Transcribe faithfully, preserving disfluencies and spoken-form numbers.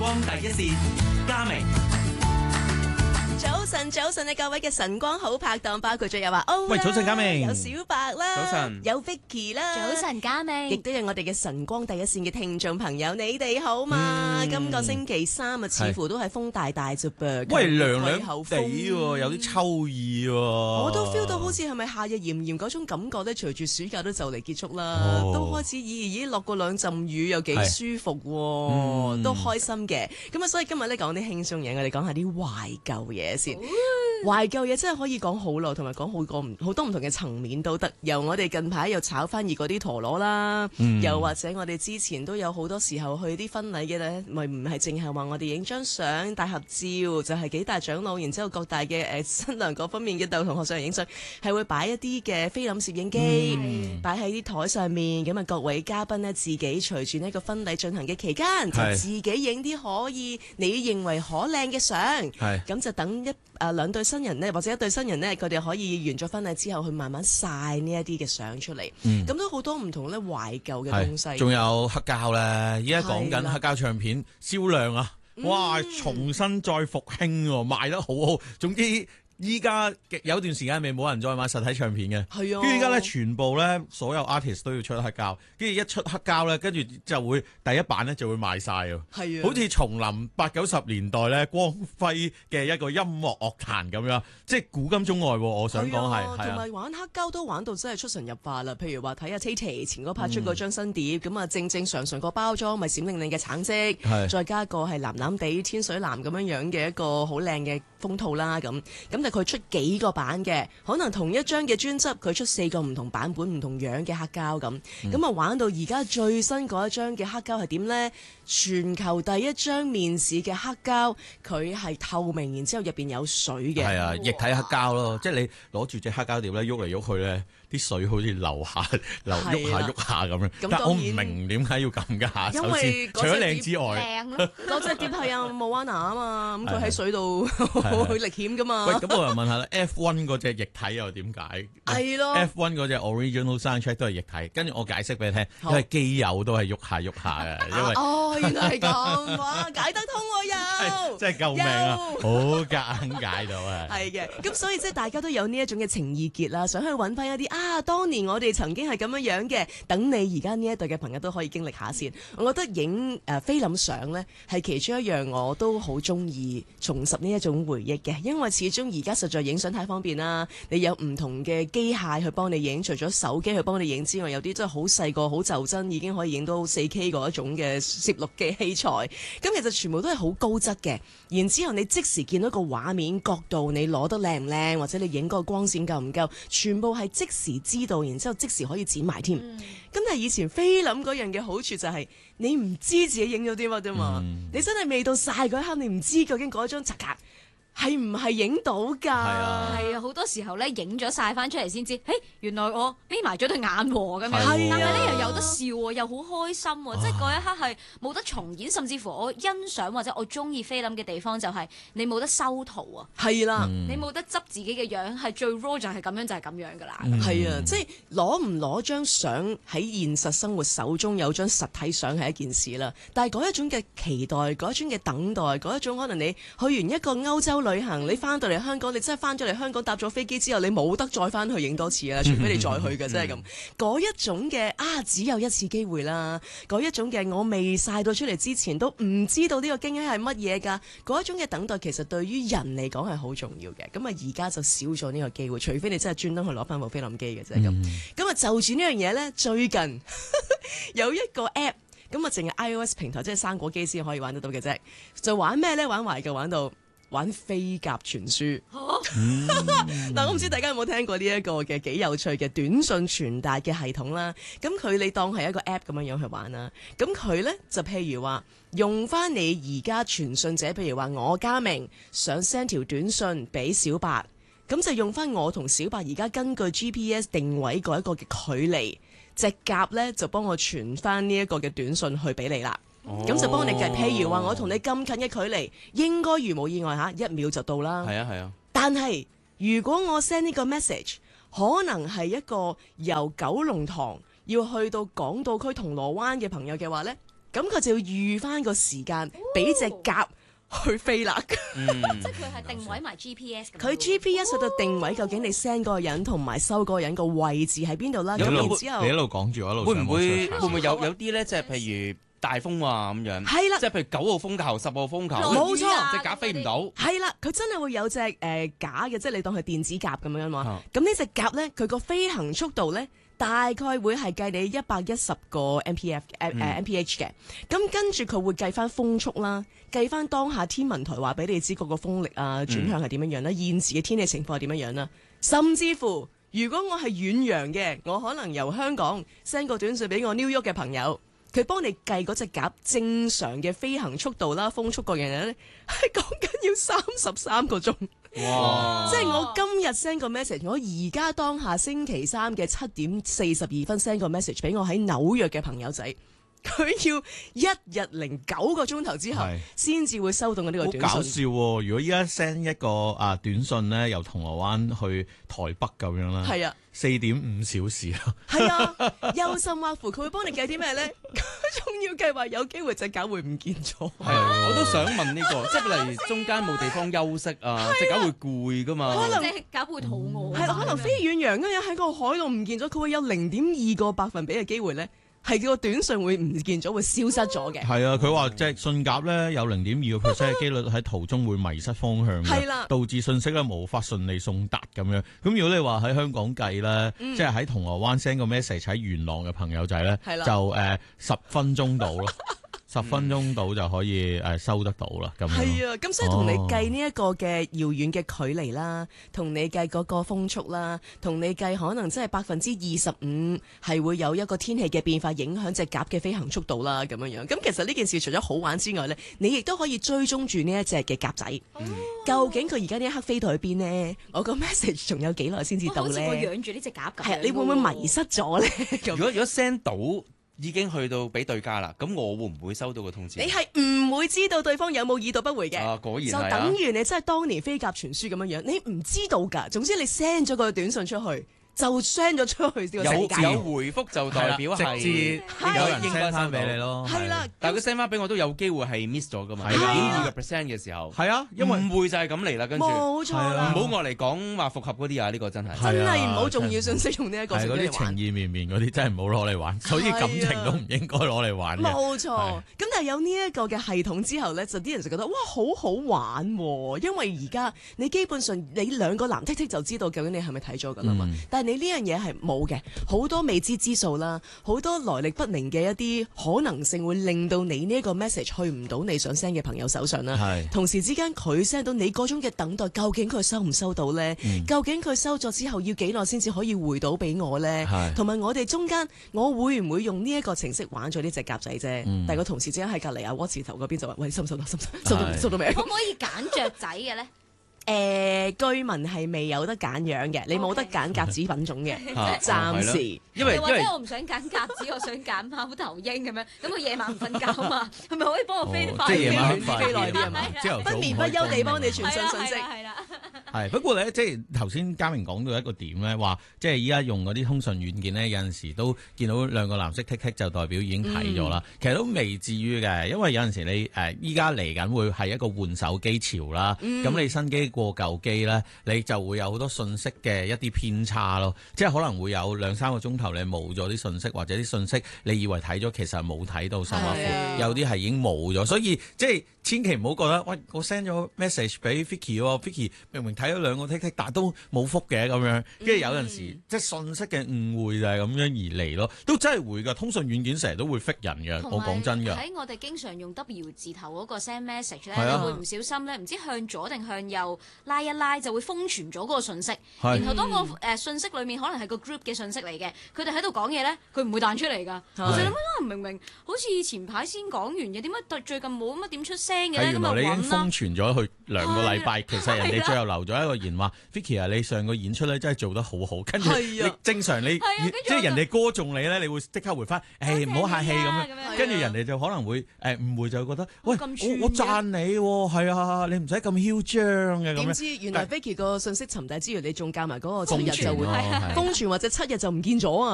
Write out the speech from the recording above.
光第一線，嘉明。 早晨，早晨啊！各位嘅晨光好拍檔，包括咗有話歐， 喂，早晨嘉明， 有小白啦， 早晨， 有 Vicky 啦， 早晨嘉明， 亦都有我哋嘅晨光第一線嘅聽眾朋友，你哋好嘛？嗯、今個星期三啊，似乎都係風大大啫噃， 喂，涼涼地喎，有啲秋意喎， 我都 feel 到好似係咪夏日炎炎嗰種感覺咧？隨住暑假都就嚟結束啦，哦、都開始咦咦落過兩陣雨，又幾舒服喎，嗯、都開心嘅。咁啊，所以今日咧講啲輕鬆嘢，我哋講下啲懷舊嘢先。懷舊嘢真係可以講好耐，同埋講好個唔好多唔同嘅層面都得。由我哋近排又炒翻熱嗰啲陀螺啦，嗯、又或者我哋之前都有好多時候去啲婚禮嘅咧，咪唔係淨係話我哋影張相、大合照，就係、是、幾大長老，然之後各大嘅誒、呃、新娘各方面嘅舊同學上嚟影相，係會擺一啲嘅菲林攝影機，擺喺啲台上面，咁啊各位嘉賓呢，自己隨住呢個婚禮進行嘅期間，就自己影啲可以你認為可靚嘅相，咁就等一誒兩對新人呢，或者一對新人呢，佢哋可以完咗婚禮之後去慢慢曬呢一啲嘅相出嚟，咁、嗯、都好多唔同咧懷舊嘅東西。 仲有黑膠咧，而家講緊黑膠唱片銷量啊，哇，嗯、重新再復興喎，賣得好好。總之依家有段時間未冇人再買實體唱片嘅，係啊。跟住依家咧，全部咧所有 artist 都要出黑膠，跟住一出黑膠咧，跟住就會第一版咧就會賣晒啊。係啊，好似重臨八九十年代咧光輝嘅一個音樂樂壇咁樣，即係古今中外。我想講係係啊，同埋玩黑膠都玩到真係出神入化啦。譬如話睇下 Tay 前嗰排出嗰張新碟，咁啊、嗯、正正常常個包裝咪閃靈靈嘅橙色，係再加個係藍藍地天水藍咁樣樣嘅一個好靚嘅封套啦，咁咁。佢出幾個版嘅，可能同一張嘅專輯佢出四個唔同版本、唔同樣嘅黑膠咁，咁啊、嗯、玩到而家最新嗰一張嘅黑膠係點呢？全球第一張面市嘅黑膠，佢係透明，然之後入邊有水嘅，係啊，液體黑膠咯，哇即係你攞住隻黑膠碟咧，喐嚟喐去咧，啲水好似流下流喐下喐下咁樣。但係我唔明點解要咁噶，首先除咗靚之外， 嗰隻碟係啊Moana啊嘛，咁佢喺水度好歷險噶嘛。 喂，咁我又問下啦，F 一 嗰隻液體又點解？係咯 ，F 一 嗰隻 original soundtrack 都係液體，跟住我解釋俾你聽，因為機油都係喐下喐下嘅，因為哦，原來係咁，哇，解得通喎又， 真係救命啊，好夾硬解到啊！ 係嘅，咁所以即係大家都有呢一種嘅情意結啦，想去揾翻一啲啊，當年我哋曾經係咁樣樣嘅，等你而家呢一代嘅朋友都可以經歷下先。我覺得影誒菲林相呢係其中一樣我都好中意重拾呢一種回憶嘅，因為始終而家實在影相太方便啦，你有唔同嘅機械去幫你影，除咗手機去幫你影之外，有啲真係好細個好就真已經可以影到四 K 嗰一種嘅攝錄嘅器材，咁其實全部都係好高質嘅。然之後你即時見到個畫面角度，你攞得靚唔靚，或者你影嗰個光線夠唔夠，全部係即時知道，然之後即時可以剪埋添。咁、嗯、但係以前菲林嗰樣嘅好處就係、是、你唔知自己影咗啲乜啫嘛，嗯、你真係未到晒嗰一刻，你唔知究竟嗰張擦格係唔係影到㗎？係啊，係啊，好多時候咧影咗晒翻出嚟先知，誒原來我眯埋咗對眼喎咁樣， 啊、 但係呢又有得笑喎，又好開心喎，啊、即係嗰一刻係冇得重演，甚至乎我欣賞或者我中意菲林嘅地方就係你冇得修圖啊， 係啦， 嗯、你冇得執自己嘅樣，係最 raw 就係咁樣就係咁樣㗎啦。 係、嗯、啊，即係攞唔攞張相喺現實生活手中有張實體相係一件事啦，但係嗰一種嘅期待，嗰一種嘅等待，嗰一種可能你去完一個歐洲旅行，你翻到嚟香港，你真係翻咗嚟香港搭咗飛機之後，你冇得再翻去影多次啦，除非你再去嘅，真係咁。嗰一種嘅啊，只有一次機會啦。嗰一種嘅我未晒到出嚟之前，都唔知道呢個驚喜係乜嘢㗎。嗰一種嘅等待，其實對於人嚟講係好重要嘅。咁啊，而家就少咗呢個機會，除非你真係專登去攞翻部菲林機嘅啫咁。咁啊，就住呢樣嘢咧，最近有一個 app， 咁啊，淨係 iOS 平台，即係生果機先可以玩得到嘅啫。就玩咩咧？玩懷舊，玩到。玩飛鴿傳書，嗱我唔知大家有冇聽過呢一個嘅幾有趣嘅短信傳達嘅系統啦。咁佢你當係一個 app 咁樣樣去玩啦。咁佢呢，就譬如話用翻你而家傳訊者，譬如話我嘉明想 send 條短信俾小白，咁就用翻我同小白而家根據 G P S 定位嗰一個嘅距離，隻鴿呢，就幫我傳翻呢一個嘅短信去俾你啦。咁、哦、就幫你計，譬如話我同你咁近嘅距離，應該如冇意外嚇，一秒就到啦。係啊係啊。但係如果我 send 呢個 message，可能係一個由九龍塘要去到港島區銅鑼灣嘅朋友嘅話呢， 咁佢就要預翻個時間俾隻鴿去飛啦。 即係佢係定位埋 G P S 咁。 佢 G P S 去到定位究竟你 send 嗰個人同埋收嗰個人個位置喺邊度啦。咁然之後你一路講住，我一路會唔會上網會唔會有有啲咧？即係譬如大風啊咁樣， 係啦即係譬如九號風球、十號風球， 冇錯隻鴿飛唔到。 係啦，佢真係會有隻誒、呃、假嘅，即係你當佢電子鴿咁樣嘛。 啊咁呢隻鴿咧，佢個飛行速度咧，大概會係計你一百一十個 M P F 誒誒 M P H 嘅。咁跟住佢會計翻風速啦，計翻當下天文台話俾你知嗰個風力啊轉向係點樣樣啦，嗯、現時嘅天氣情況係點樣樣啦，甚至乎如果我係遠洋嘅，我可能由香港 send 個短信俾我 New York 嘅朋友。佢幫你計嗰隻鴿正常嘅飛行速度啦、風速各樣嘢咧，係講緊要三十三個鐘。 哇！ 即係我今日 send 個 message，我而家當下星期三嘅七點四十二分 send 個 message 俾我喺紐約嘅朋友仔，佢要一日零九個鐘頭之後先至會收到我呢個短信。 好搞笑喎！如果依家 send 一個啊短信咧，由銅鑼灣去台北咁樣啦，係啊，四點五小時啊， 係啊，又甚或乎佢會幫你計啲咩咧？佢仲要計劃有機會隻狗會唔見咗。 係啊，我都想問呢個，即係例如中間冇地方休息啊，隻狗會攰噶嘛？ 可能隻狗會肚餓。 係可能飛遠洋嗰樣喺個海度唔見咗，佢會有零點二個百分比嘅機會咧。係個短信會唔見咗，會消失咗嘅。 係啊，佢話隻信鴿咧有零點二個 percent 嘅機率喺途中會迷失方向嘅， 啦導致信息咧無法順利送達咁樣。咁如果你話喺香港計咧，嗯、即係喺銅鑼灣 send 個 message 喺元朗嘅朋友仔咧，就誒十、呃、分鐘到咯。十分鐘到就可以誒收得到啦，咁樣。 係啊，咁所以同你計呢一個嘅遙遠嘅距離啦，同、哦、你計嗰個風速啦，同你計可能即係百分之二十五係會有一個天氣嘅變化影響隻鴿嘅飛行速度啦，咁樣樣。咁其實呢件事除咗好玩之外咧，你亦都可以追蹤住呢一隻嘅鴿仔，嗯、究竟佢而家呢一刻飛到去邊呢？我個 message 仲有幾耐先至到咧？ 我養住呢隻鴿咁。 係啊，你會唔會迷失咗咧？ 如果如果 send 到。已經去到俾對家啦，咁我會唔會收到個通知？ 你係唔會知道對方有冇已讀不回嘅。 啊，果然係啊， 就等於你真係當年飛鴿傳書咁樣樣，你唔知道㗎。總之你 send 咗個短信出去。就 send 咗出去呢個世界， 有有回覆就代表係直接有人 send 翻俾你咯。 係啦， 但係佢 send 翻俾我都有機會係 miss 咗噶嘛，零點二個 percent 嘅時候。係啊，因為誤會就係咁嚟啦，跟住冇錯啦， 唔好我嚟講話復合嗰啲啊，呢個真係真係唔好重要信息用呢一個。 係嗰啲情意綿綿嗰啲真係唔好攞嚟玩，所以感情都唔應該攞嚟玩。 冇錯，咁但係有呢一個嘅系統之後咧，就啲人就覺得哇好好玩喎，因為而家你基本上你兩個藍剔剔就知道究竟你係咪睇咗㗎啦嘛，但係你呢樣嘢係冇嘅，好多未知之數啦，好多來歷不明嘅一啲可能性，會令到你呢一個 message 去唔到你想 send 嘅朋友手上啦。 係同時之間佢 send 到你嗰種嘅等待，究竟佢收唔收到呢？嗯、究竟佢收咗之後要幾耐先至可以回到俾我呢？同埋我哋中間，我會唔會用呢一個程式玩咗呢隻鴿仔啫？嗯、但係個同事之間喺隔離啊，窩字頭嗰邊就話：喂，收唔收到？收唔收到？收到收到未？ 可唔可以揀雀仔嘅咧？ 誒、呃，據聞係未有得揀樣嘅，你冇得揀鴿子品種嘅，暫時。 因為或者我唔想揀鴿子，我想揀貓頭鷹咁樣，咁佢夜晚唔瞓覺嘛，係咪可以幫我飛快啲、 哦、 飛耐啲啊嘛？不眠不休地幫你傳信信息。 係啦， 係不過咧，即係頭先嘉明講到一個點咧，話即係依家用嗰啲通訊軟件咧，有陣時都見到兩個藍色剔剔就代表已經睇咗啦。嗯、其實都未至於嘅，因為有陣時你誒依家嚟緊會係一個換手機潮啦，咁、嗯、你新機過舊機咧，你就會有好多信息嘅一啲偏差咯，即係可能會有兩三個鐘頭你冇咗啲信息，或者啲信息你以為睇咗，其實冇睇到，甚至乎有啲係已經冇咗，所以即係千祈唔好覺得，喂，我 send 咗 message 俾 Vicky 喎 ，Vicky 明明睇咗兩個 tick tick，但係都冇覆嘅咁樣，跟住有陣時、嗯、即係信息嘅誤會就係咁樣而嚟咯，都真係會㗎，通訊軟件成日都會 fit 人嘅，我講真㗎。 喺我哋經常用 W 字頭嗰個 send message 咧， 啊、 你會唔小心咧，唔知向左定向右拉一拉就會封存咗嗰個信息，然後當個誒信息裡面可能係個 group 嘅信息嚟嘅，佢哋喺度講嘢咧，佢唔會彈出嚟㗎。我就諗啊，明明好似前排先講完嘅，點解最近冇乜點出聲嘅咧？咁啊， 你已經封存咗佢兩個禮拜，其實人哋最後留咗一個言話，Vicky 啊，你上個演出咧真係做得好好，跟住你正常你即係人哋歌頌你咧，你會即刻回翻，誒唔好客氣咁樣，跟住人哋就可能會誒誤會，就覺得喂，我我讚你喎，係啊，你唔使咁囂張嘅咁樣。 點知原來 Vicky 個信息沉底之餘，你仲教埋嗰個七日就會封存，或者七日就唔見咗啊！